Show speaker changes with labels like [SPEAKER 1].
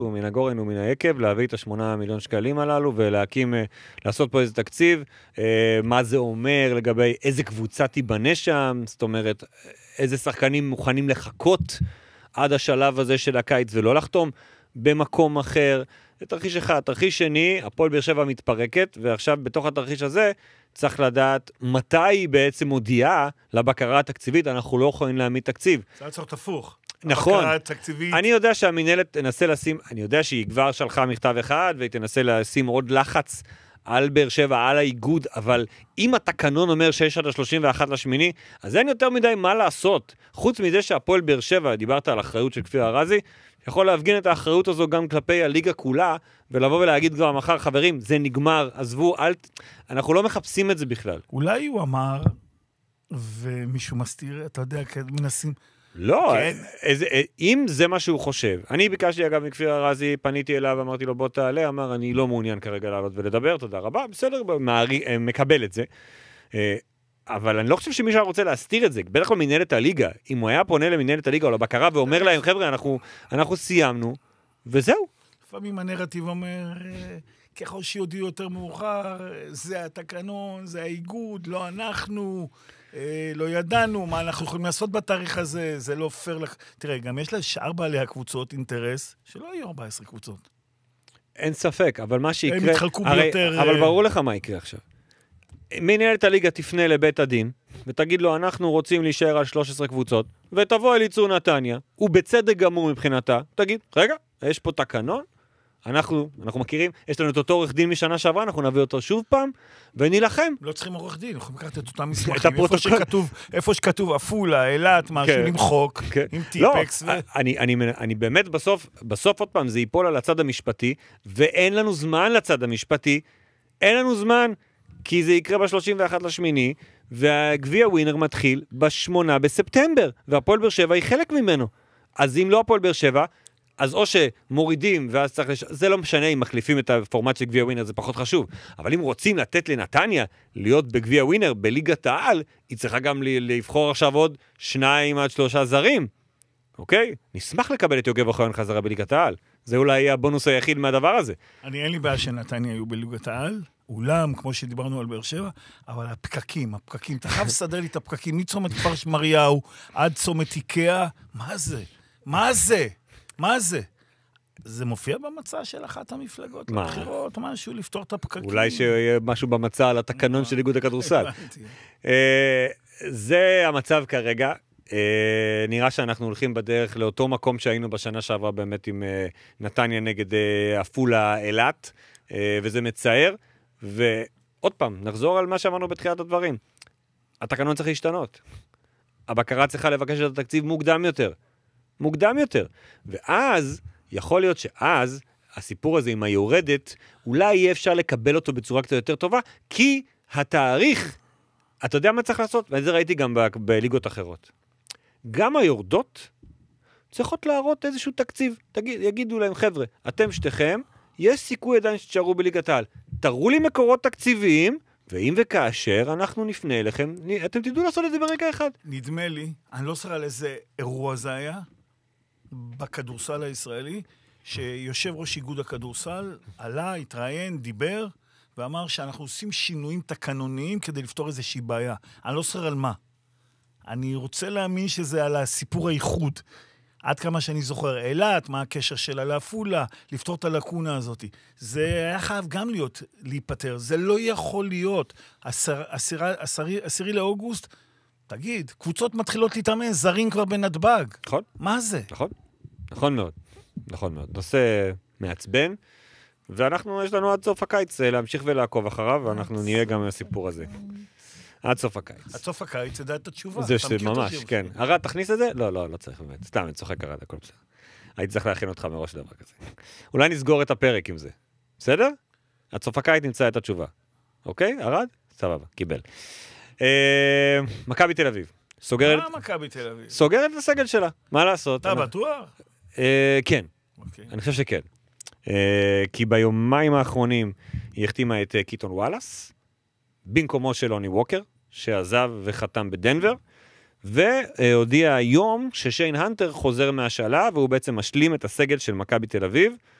[SPEAKER 1] מן הגורן ומן היקב, להביא את 8 מיליון שקלים הללו, ולהקים, לעשות פה איזה תקציב, מה זה אומר לגבי איזה קבוצה תיבנה שם, זאת אומרת, איזה שחקנים מוכנים לחכות עד השלב הזה של הקיץ, ולא לחתום במקום אחר. זה תרחיש אחד. תרחיש שני, הפועל באר שבע מתפרקת, ועכשיו בתוך התרחיש הזה, צריך לדעת מתי היא בעצם מודיעה לבקרה התקציבית, אנחנו לא יכולים להעמיד תקציב.
[SPEAKER 2] זה היה צריך תפוך.
[SPEAKER 1] נכון.
[SPEAKER 2] התקציבית...
[SPEAKER 1] אני יודע שהמנהלת תנסה לשים, אני יודע שהיא כבר שלחה מכתב אחד, והיא תנסה לשים עוד לחץ על באר שבע, על האיגוד, אבל אם התקנון אומר שיש עד ה-31 לשמיני, אז אין יותר מדי מה לעשות. חוץ מזה שהפועל באר שבע, דיברת על אחריות של כפיר ארזי, יכול להפגין את האחריות הזו גם כלפי הליגה כולה, ולבוא ולהגיד כבר מחר, חברים, זה נגמר, עזבו, אנחנו לא מחפשים את זה בכלל.
[SPEAKER 2] אולי הוא אמר, ומישהו מסתיר, אתה יודע, מנסים...
[SPEAKER 1] לא, אם זה מה שהוא חושב. אני ביקשתי אגב מכפיר ארזי, פניתי אליו, אמרתי לו בוא תעלה, אמר אני לא מעוניין כרגע לעלות ולדבר, תודה רבה, בסדר, מקבל את זה. אבל אני לא חושב שמישהו רוצה להסתיר את זה, בטח לא מנהלת הליגה. אם הוא היה פונה למנהלת הליגה או לבקרה ואומר להם, חבר'ה, אנחנו סיימנו, וזהו.
[SPEAKER 2] לפעמים הנרטיב אומר, ככל שיודיעו יותר מאוחר, זה התקנון, זה האיגוד, לא אנחנו, לא ידענו, מה אנחנו יכולים לעשות בתאריך הזה, זה לא פייר לך. תראה, גם יש לשאר בעלי הקבוצות אינטרס, שלא יהיו 14 קבוצות.
[SPEAKER 1] אין ספק, אבל מה שיקרה...
[SPEAKER 2] הם יתחלקו ביותר...
[SPEAKER 1] אבל ברור לך מה יקרה עכשיו. מנהלת הליגה תפנה לבית הדין, ותגיד לו, אנחנו רוצים להישאר על 13 קבוצות, ותבוא אל יצור נתניה, ובצדק גמור מבחינתה, תגיד, רגע, יש פה תקנון, אנחנו מכירים, יש לנו את אותו עורך דין משנה שעברה, אנחנו נביא אותו שוב פעם, ונילחם.
[SPEAKER 2] לא צריכים עורך דין, אנחנו לקחת את אותם מסמכים, איפה שכתוב אפולה, אילת, משהו, למחוק, עם טיפקס.
[SPEAKER 1] אני באמת בסוף עוד פעם, זה ייפול על הצד המשפטי, ואין לנו זמן לצד המשפטי, אין לנו זמן, כי זה יקרה ב-31 לשמיני, והגביע ווינר מתחיל ב-8 בספטמבר, והפועל באר שבע היא חלק ממנו. אז אם לא הפועל באר שבע, אז או שמורידים, ואז צריך זה לא משנה אם מחליפים את הפורמט של גביע ווינר, זה פחות חשוב. אבל אם רוצים לתת לנתניה להיות בגביע ווינר, בליגת העל, היא צריכה גם לבחור עכשיו עוד 2 עד 3 זרים. אוקיי? נשמח לקבל את יוגב אוחיון חזרה בליגת העל. זה אולי הבונוס היחיד מהדבר הזה.
[SPEAKER 2] אין לי בעיה שנתניה היו בליגת העל, אולם, כמו שדיברנו על באר שבע, אבל הפקקים, אתה חייב לסדר לי את הפקקים, מצומת כפר שמריהו עד צומת איקאה, מה זה? זה מופיע במצע של אחת המפלגות לבחירות, משהו לפתור את הפקקים.
[SPEAKER 1] אולי שיהיה משהו במצע על התקנון של איגוד הכדורסל. זה המצב כרגע. נראה שאנחנו הולכים בדרך לאותו מקום שהיינו בשנה שעברה באמת עם נתניה נגד אפולה אילת, וזה מצער. ועוד פעם, נחזור על מה שאמרנו בתחילת הדברים. התקנון צריך להשתנות. הבקרה צריכה לבקש את התקציב מוקדם יותר. ואז, יכול להיות שאז, הסיפור הזה עם היורדת, אולי יהיה אפשר לקבל אותו בצורה קצת יותר טובה, כי התאריך, אתה יודע מה צריך לעשות? וזה ראיתי גם בליגות אחרות. גם היורדות צריכות להראות איזשהו תקציב. יגידו להם, חבר'ה, אתם שתיכם, יש סיכוי עדיין שתשארו בליגת העל. תראו לי מקורות תקציביים, ואם וכאשר אנחנו נפנה אליכם, אתם תדעו לעשות את זה ברגע אחד.
[SPEAKER 2] נדמה לי, אני לא זוכר על איזה אירוע זה היה, בכדורסל הישראלי, שיושב ראש איגוד הכדורסל, עלה, התראיין, דיבר, ואמר שאנחנו עושים שינויים תקנוניים כדי לפתור איזושהי בעיה. אני לא זוכר על מה. אני רוצה להאמין שזה על הסיפור הייחוד. עד כמה שאני זוכר, אילת, מה הקשר שלה לאפולה, לפתור את הלקונה הזאת. זה היה חייב גם להיפטר. זה לא יכול להיות. 10 לאוגוסט, תגיד, קבוצות מתחילות להתאמן, זרים כבר בנתב"ג.
[SPEAKER 1] נכון.
[SPEAKER 2] מה זה?
[SPEAKER 1] נכון מאוד. נושא מעצבן, ואנחנו, יש לנו עד סוף הקיץ להמשיך ולעקוב אחריו, ואנחנו נהיה גם הסיפור הזה. עד סוף הקיץ.
[SPEAKER 2] עד סוף הקיץ, זה את התשובה.
[SPEAKER 1] זה ממש, כן. ארד, תכניס את זה? לא צריך באמת. סתם, אני צוחק ארד, הכל בסדר. הייתי צריך להכין אותך מראש דבר כזה. אולי נסגור את הפרק עם זה. בסדר? עד סוף הקיץ נמצא את התשובה. אוקיי? ארד? סבבה, קיבל. מכבי תל אביב.
[SPEAKER 2] מה מכבי תל אביב?
[SPEAKER 1] סוגרת את הסגל שלה. מה לעשות?
[SPEAKER 2] אתה בטוח?
[SPEAKER 1] כן. אני חושב שכן. כי ביומיים האחרונים היא החתימה את קיטון וואלאס, במקומו של אוני ווקר, שעזב וחתם בדנבר, והודיע היום ששיין הנטר חוזר מהשאלה, והוא בעצם משלים את הסגל של מכבי תל אביב,